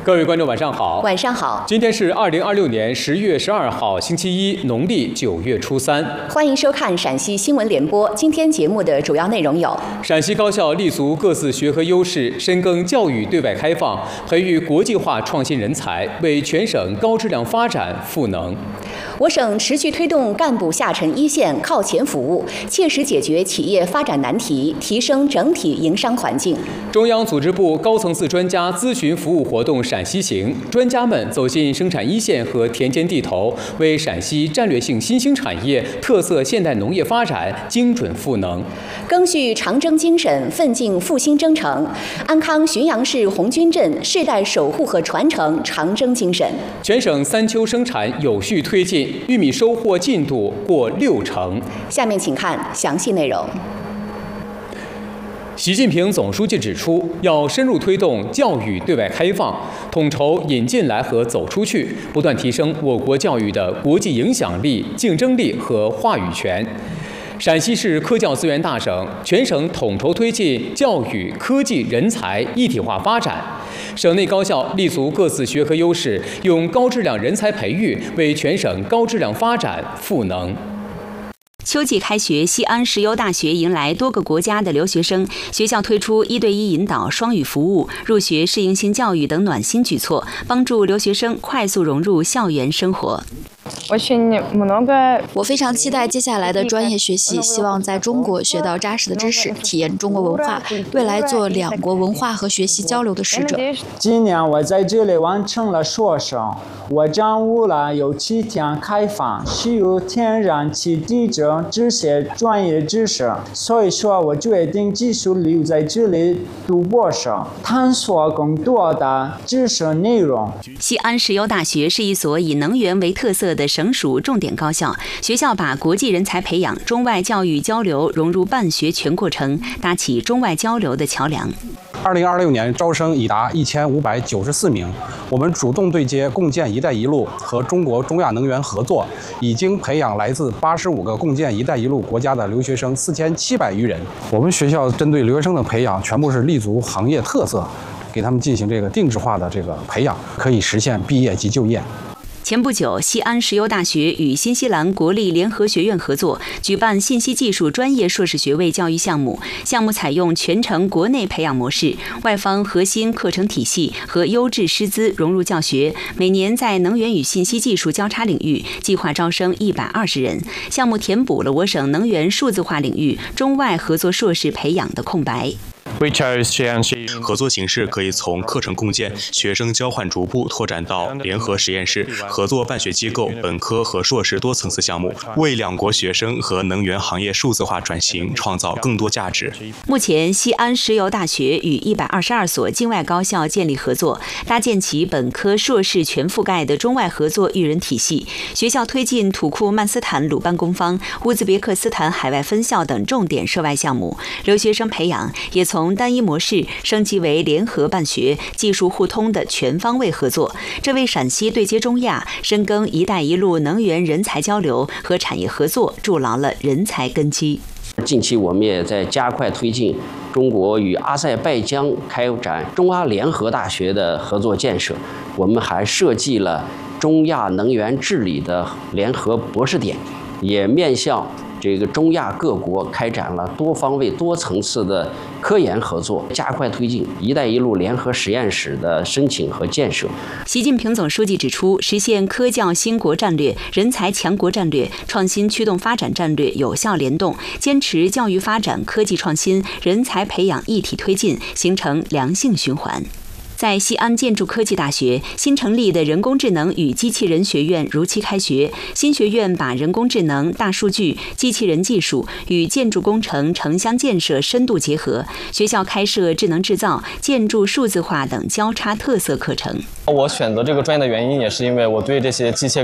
各位观众，晚上好。 晚上好。 今天是2026年10月12号，星期一，农历9月初3。 欢迎收看陕西新闻联播。今天节目的主要内容有： 陕西高校立足各自学科优势，深耕教育对外开放，培育国际化创新人才，为全省高质量发展赋能。 我省持续推动干部下沉一线靠前服务，切实解决企业发展难题，提升整体营商环境。 中央组织部高层次专家咨询服务活动陕西行，专家们走进生产一线和田间地头，为陕西战略性新兴产业、特色现代农业发展精准赋能。 赓续长征精神，奋进复兴征程。安康浔阳市红军镇世代守护和传承长征精神。 全省三秋生产有序推进，玉米收获进度过60%。 下面请看详细内容。 习近平总书记指出，要深入推动教育对外开放，统筹引进来和走出去，不断提升我国教育的国际影响力、竞争力和话语权。陕西是科教资源大省，全省统筹推进教育、科技、人才一体化发展。省内高校立足各自学科优势，用高质量人才培育为全省高质量发展赋能。 秋季开学，西安石油大学迎来多个国家的留学生，学校推出1对1引导、双语服务、入学适应性教育等暖心举措，帮助留学生快速融入校园生活。 我非常期待接下来的专业学习，希望在中国学到扎实的知识，体验中国文化，未来做两国文化和学习交流的使者。 今年我在这里完成了硕士，我掌握了有气田开发、石油、天然气、地质这些专业知识，所以说我决定继续留在这里读博士，探索更多的知识内容。 西安石油大学是一所以能源为特色的省属重点高校，学校把国际人才培养、中外教育交流融入办学全过程，搭起中外交流的桥梁。 2026年招生已达1594名，我们主动对接共建“一带一路”和中国中亚能源合作，已经培养来自85个共建“一带一路”国家的留学生4700余人。我们学校针对留学生的培养，全部是立足行业特色，给他们进行这个定制化的培养，可以实现毕业即就业。 前不久，西安石油大学与新西兰国立联合学院合作，举办信息技术专业硕士学位教育项目。项目采用全程国内培养模式，外方核心课程体系和优质师资融入教学。每年在能源与信息技术交叉领域计划招生120人。项目填补了我省能源数字化领域中外合作硕士培养的空白。 合作形式可以从课程共建、学生交换逐步拓展到联合实验室、合作办学机构、本科和硕士多层次项目，为两国学生和能源行业数字化转型创造更多价值。 目前，西安石油大学与122所境外高校建立合作，搭建起本科、硕士全覆盖的中外合作育人体系。学校推进土库曼斯坦鲁班公方、乌兹别克斯坦海外分校等重点涉外项目，留学生培养也从单一模式升级为联合办学、技术互通的全方位合作，这为陕西对接中亚、深耕“一带一路”能源人才交流和产业合作筑牢了人才根基。 近期我们也在加快推进中国与阿塞拜疆开展中阿联合大学的合作建设，我们还设计了中亚能源治理的联合博士点，也面向中亚各国开展了多方位、多层次的科研合作，加快推进“一带一路”联合实验室的申请和建设。 习近平总书记指出，实现科教兴国战略、人才强国战略、创新驱动发展战略有效联动，坚持教育发展、科技创新、人才培养一体推进，形成良性循环。在西安建筑科技大学，新成立的人工智能与机器人学院如期开学。新学院把人工智能、大数据、机器人技术与建筑工程、城乡建设深度结合。学校开设智能制造、建筑数字化等交叉特色课程。 我选择这个专业的原因，也是因为我对这些机械